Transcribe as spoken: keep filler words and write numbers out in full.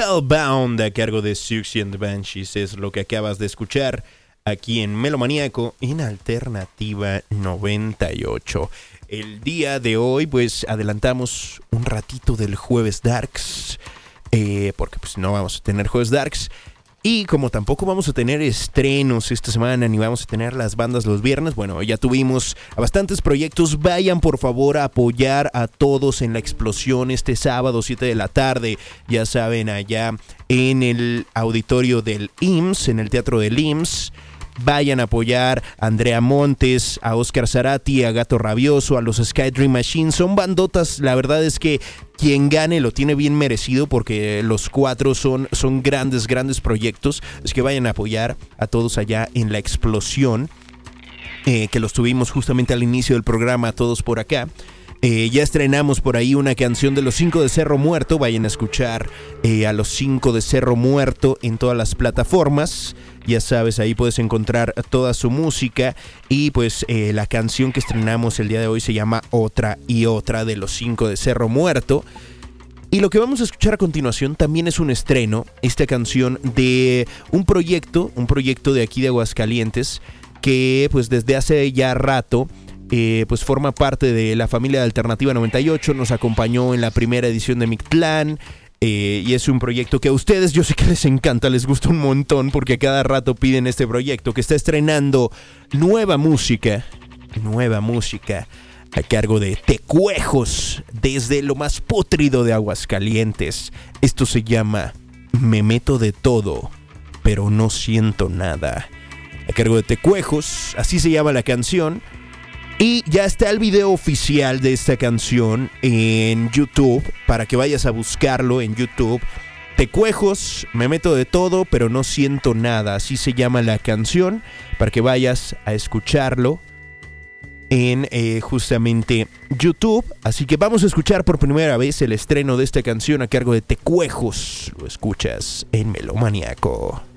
Spellbound a cargo de Siouxsie and the Banshees es lo que acabas de escuchar aquí en Melomaníaco en Alternativa noventa y ocho. El día de hoy pues adelantamos un ratito del Jueves Darks, eh, porque pues no vamos a tener Jueves Darks. Y como tampoco vamos a tener estrenos esta semana, ni vamos a tener las bandas los viernes, bueno, ya tuvimos a bastantes proyectos. Vayan por favor a apoyar a todos en la explosión este sábado, siete de la tarde. Ya saben, allá en el auditorio del I M S S, en el Teatro del I M S S. Vayan a apoyar a Andrea Montes, a Oscar Zarati, a Gato Rabioso, a los Sky Dream Machine. Son bandotas, la verdad es que quien gane lo tiene bien merecido porque los cuatro son, son grandes, grandes proyectos. Es que vayan a apoyar a todos allá en la explosión, eh, que los tuvimos justamente al inicio del programa, todos por acá. Eh, ya estrenamos por ahí una canción de Los Cinco de Cerro Muerto. Vayan a escuchar eh, a Los Cinco de Cerro Muerto en todas las plataformas. Ya sabes, ahí puedes encontrar toda su música. Y pues eh, la canción que estrenamos el día de hoy se llama Otra y Otra de Los Cinco de Cerro Muerto. Y lo que vamos a escuchar a continuación también es un estreno. Esta canción de un proyecto, un proyecto de aquí de Aguascalientes, que pues desde hace ya rato Eh, pues forma parte de la familia de Alternativa noventa y ocho, nos acompañó en la primera edición de Mictlán, eh, y es un proyecto que a ustedes yo sé que les encanta, les gusta un montón porque cada rato piden este proyecto, que está estrenando nueva música, nueva música a cargo de Tecuejos, desde lo más pútrido de Aguascalientes. Esto se llama Me Meto de Todo, pero no siento nada. A cargo de Tecuejos, así se llama la canción. Y ya está el video oficial de esta canción en YouTube, para que vayas a buscarlo en YouTube. Tecuejos, Me Meto de Todo, pero no siento nada. Así se llama la canción, para que vayas a escucharlo en eh, justamente YouTube. Así que vamos a escuchar por primera vez el estreno de esta canción a cargo de Tecuejos. Lo escuchas en Melomaníaco.